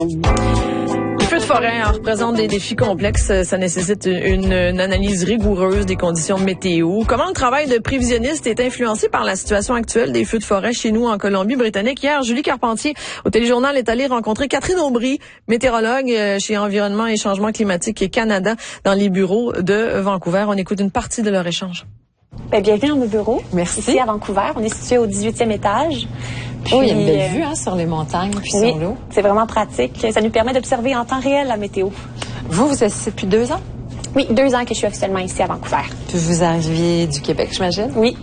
Les feux de forêt représentent des défis complexes. Ça nécessite une analyse rigoureuse des conditions météo. Comment le travail de prévisionniste est influencé par la situation actuelle des feux de forêt chez nous en Colombie-Britannique? Hier, Julie Carpentier, au Téléjournal, est allée rencontrer Catherine Aubry, météorologue chez Environnement et Changement climatique Canada, dans les bureaux de Vancouver. On écoute une partie de leur échange. Bienvenue dans nos bureaux. Merci. Ici à Vancouver. On est situé au 18e étage. Puis, il y a une belle vue sur les montagnes puis sur l'eau. C'est vraiment pratique. Ça nous permet d'observer en temps réel la météo. Vous êtes ici depuis 2 ans? Oui, 2 ans que je suis officiellement ici à Vancouver. Puis vous arriviez du Québec, j'imagine? Oui.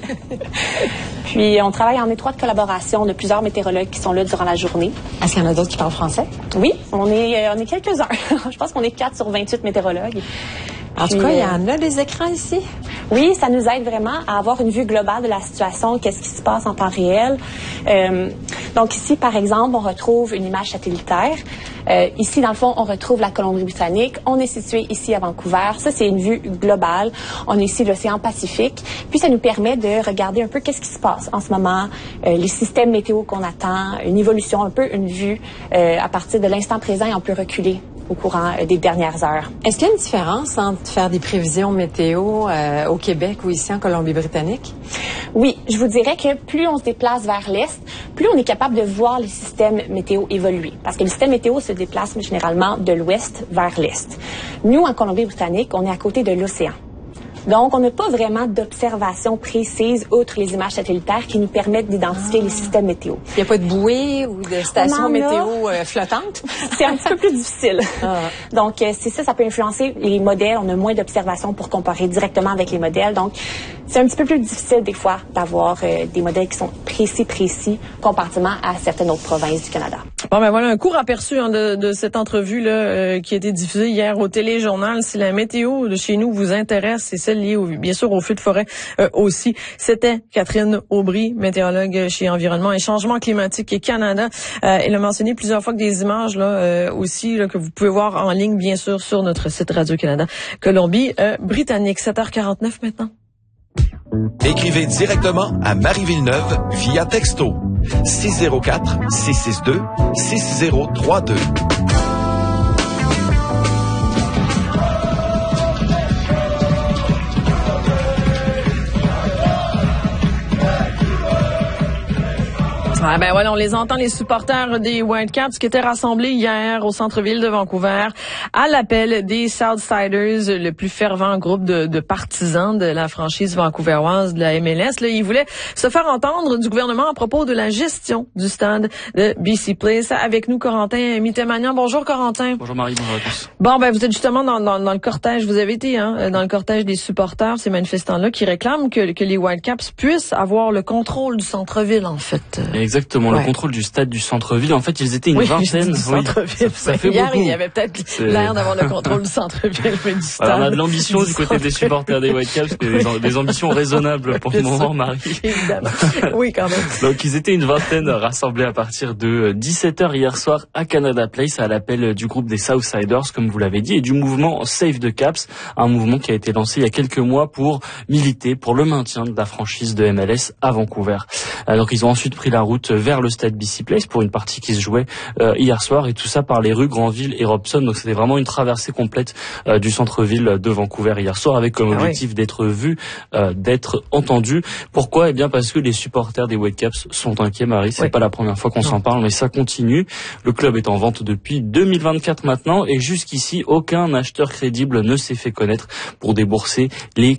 Puis on travaille en étroite collaboration de plusieurs météorologues qui sont là durant la journée. Est-ce qu'il y en a d'autres qui parlent français? Oui, on est quelques-uns. Je pense qu'on est 4 sur 28 météorologues. En tout cas, il y en a des écrans ici. Oui, ça nous aide vraiment à avoir une vue globale de la situation, qu'est-ce qui se passe en temps réel. Donc ici, par exemple, on retrouve une image satellitaire. Ici, dans le fond, on retrouve la Colombie-Britannique. On est situé ici à Vancouver. Ça, c'est une vue globale. On est ici l'océan Pacifique. Puis, ça nous permet de regarder un peu qu'est-ce qui se passe en ce moment, les systèmes météo qu'on attend, une évolution, un peu une vue à partir de l'instant présent et on peut reculer au courant des dernières heures. Est-ce qu'il y a une différence entre faire des prévisions météo au Québec ou ici en Colombie-Britannique? Oui, je vous dirais que plus on se déplace vers l'est, plus on est capable de voir les systèmes météo évoluer. Parce que le système météo se déplace généralement de l'ouest vers l'est. Nous, en Colombie-Britannique, on est à côté de l'océan. Donc, on n'a pas vraiment d'observation précise outre les images satellitaires qui nous permettent d'identifier les systèmes météo. Il n'y a pas de bouée ou de station météo flottante? C'est un petit peu plus difficile. Donc, c'est ça peut influencer les modèles. On a moins d'observations pour comparer directement avec les modèles. Donc, c'est un petit peu plus difficile des fois d'avoir des modèles qui sont précis, comparativement à certaines autres provinces du Canada. Bon, ben voilà un court aperçu de cette entrevue-là qui a été diffusée hier au Téléjournal. Si la météo de chez nous vous intéresse, c'est celle liée bien sûr aux feux de forêt aussi. C'était Catherine Aubry, météorologue chez Environnement et Changement climatique Canada. Elle a mentionné plusieurs fois que des images aussi que vous pouvez voir en ligne, bien sûr, sur notre site Radio-Canada Colombie-Britannique. 7h49 maintenant. Écrivez directement à Marie Villeneuve via texto 604-662-6032. Ah ben voilà, on les entend, les supporters des Whitecaps qui étaient rassemblés hier au centre-ville de Vancouver à l'appel des Southsiders, le plus fervent groupe de partisans de la franchise vancouveroise de la MLS. Là, ils voulaient se faire entendre du gouvernement à propos de la gestion du stade de BC Place. Avec nous, Corentin Mittermanian. Bonjour, Corentin. Bonjour, Marie. Bonjour à tous. Bon, ben vous êtes justement dans le cortège. Vous avez été dans le cortège des supporters, ces manifestants-là, qui réclament que les Whitecaps puissent avoir le contrôle du centre-ville, en fait. Exactement, le contrôle du stade du centre-ville. En fait, ils étaient une vingtaine. Centre-ville. Ça fait hier, beaucoup. Il y avait peut-être l'air d'avoir le contrôle du centre-ville, mais du stade. Alors, on a de l'ambition du côté des supporters des Whitecaps, des ambitions raisonnables pour le moment, Marie. Évidemment. Oui, quand même. Donc, ils étaient une vingtaine rassemblés à partir de 17h hier soir à Canada Place à l'appel du groupe des Southsiders, comme vous l'avez dit, et du mouvement Save the Caps, un mouvement qui a été lancé il y a quelques mois pour militer pour le maintien de la franchise de MLS à Vancouver. Donc, ils ont ensuite pris la route vers le stade BC Place pour une partie qui se jouait hier soir, et tout ça par les rues Granville et Robson. Donc c'était vraiment une traversée complète du centre-ville de Vancouver hier soir, avec comme objectif d'être vu, d'être entendu. Pourquoi ? Eh bien parce que les supporters des Whitecaps sont inquiets, Marie. C'est pas la première fois qu'on s'en parle, mais ça continue. Le club est en vente depuis 2024 maintenant, et jusqu'ici aucun acheteur crédible ne s'est fait connaître pour débourser les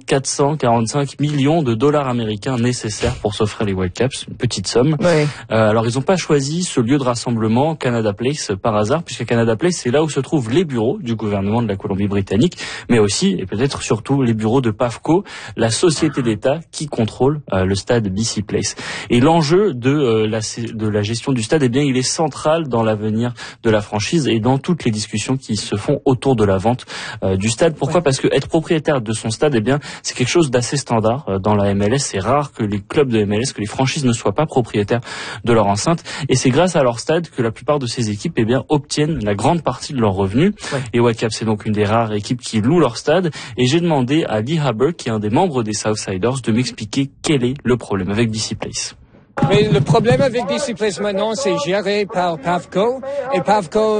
445 millions de dollars américains nécessaires pour s'offrir les Whitecaps, une petite somme. Alors ils n'ont pas choisi ce lieu de rassemblement, Canada Place, par hasard, puisque Canada Place, c'est là où se trouvent les bureaux du gouvernement de la Colombie-Britannique, mais aussi, et peut-être surtout, les bureaux de PAFCO, la société d'État qui contrôle le stade BC Place. Et l'enjeu de la gestion du stade, eh bien, il est central dans l'avenir de la franchise et dans toutes les discussions qui se font autour de la vente du stade. Pourquoi ? Parce que être propriétaire de son stade, eh bien, c'est quelque chose d'assez standard dans la MLS. C'est rare que les clubs de MLS, que les franchises ne soient pas propriétaires de leur enceinte, et c'est grâce à leur stade que la plupart de ces équipes obtiennent la grande partie de leurs revenus. Et Whitecaps, c'est donc une des rares équipes qui louent leur stade, et j'ai demandé à Lee Haber, qui est un des membres des Southsiders, de m'expliquer quel est le problème avec BC Place. Mais le problème avec BC Place maintenant, c'est géré par PAVCO. Et PAVCO